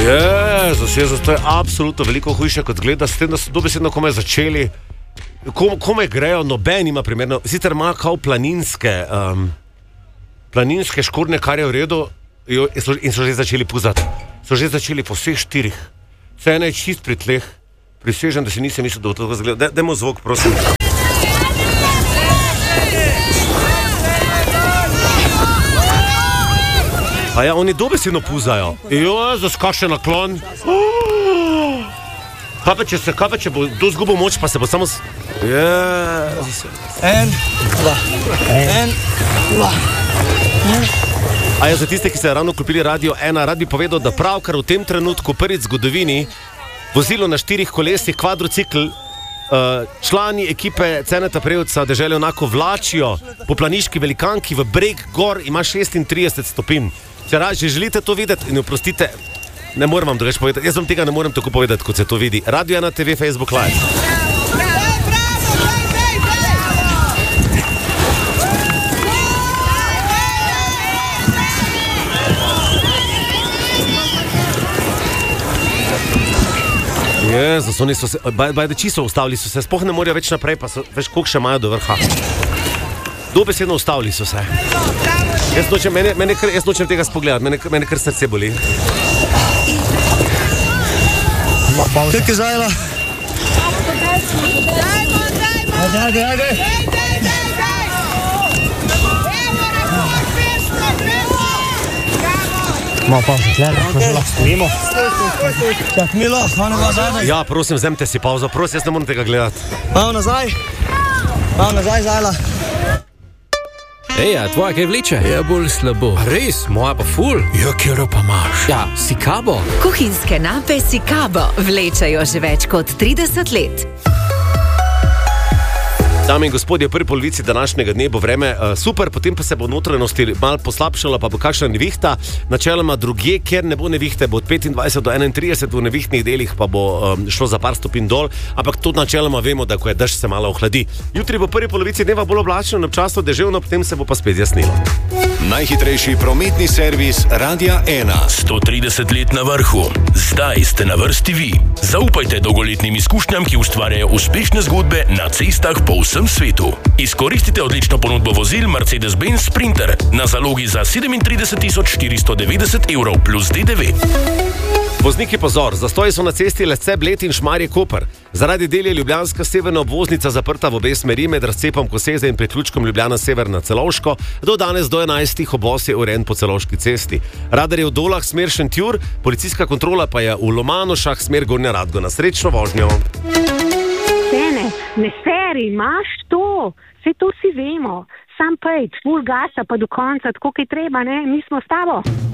Jezus, to je absolutno veliko hujše, kot gleda, s tem, da so dobesedno komaj začeli. Kome grejo, noben ima primerno. Sicer ima kao planinske škornje, kar je v redu, in so že začeli puzati. So že začeli po vseh 4. Vse ena je čist pri tleh. Prisežem, da si nisem mislil, da bo to zgleda. Dajmo zvok, prosim. A ja, oni dobesedno puzajo. Jezus, kakšen naklon. Kaj pa če bo kdo zgubil moč, pa se bo samo... Jezus. En, dva. A ja, za tiste, ki ste ravno kupili Radio 1, rad bi povedal, da pravkar v tem trenutku prvič v zgodovini vozilo na 4 kolesih, kvadrocikl, člani ekipe Ceneta Prevca dežele onako vlačijo po planiški velikanki v breg gor, ima 36 stopinj. Če želite to videti, in oprostite, ne morem vam drugače povedati, jaz vam tega ne morem tako povedati, kot se to vidi. Radio 1 TV, Facebook Live. Jezus, oni so se, bajdeči so ustavili so se, spoh ne morajo več naprej, pa so, veš, koliko še imajo do vrha. Dobesedno ustavili so se. Jaz nočem tega spogledati, mene kar srce boli. Kaj je zajela? Ajde. Malo pauze, lahko stojimo. Čak, Milo, malo nazaj zadaj. Ja, prosim, vzemite si pauzo, prosim, jaz ne moram tega gledati. Malo nazaj, Zajla. Eja, tvoja kaj vleče? Ja, bolj slabo. Res, moja pa ful. Ja, kjero pa imaš? Ja, Sikabo. Kuhinjske nape Sikabo vlečajo že več kot 30 let. Dame in gospodje, v prvi polovici današnjega dne bo vreme super, potem pa se bo notranjosti malo poslabšala, pa bo kakšna nevihta. Načeloma drugje, kjer ne bo nevihte, bo od 25 do 31, v nevihtnih delih pa bo šlo za par stopinj dol, ampak tudi načeloma vemo, da ko je dež se malo ohladi. Jutri bo v prvi polovici dneva bolj oblačno, občasno deževno, potem se bo pa spet jasnilo. Najhitrejši prometni servis Radia 1. 130 let na vrhu. Zdaj ste na vrsti vi. Zaupajte dolgoletnim izkušnjam, ki ustvarjajo uspešne zgodbe na cestah po vsem svetu. Izkoristite odlično ponudbo vozil Mercedes-Benz Sprinter na zalogi za 37.490 € plus DDV. Vozniki pozor, zastoji so na cesti Lesce, Bled in Šmarje-Koper. Zaradi del je ljubljanska severna obvoznica zaprta v obe smeri med razcepom Koseze in priključkom Ljubljana Sever na Celovško. Do danes do 11. obvoz je urejen po Celovški cesti. Radar je v Dolah smer Šentjur, policijska kontrola pa je v Lomanošah smer Gornja Radgona. Srečno vožnjo. Ne feri, imaš to, vse to si vemo. Sam pejč, full gasa pa do konca, tako kaj treba, ne, mi smo s tabo.